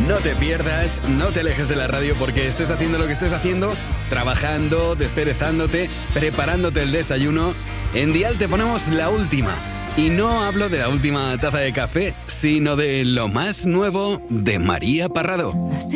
No te pierdas, no te alejes de la radio porque estés haciendo lo que estés haciendo, trabajando, desperezándote, preparándote el desayuno. En Dial te ponemos la última. Y no hablo de la última taza de café, sino de lo más nuevo de María Parrado.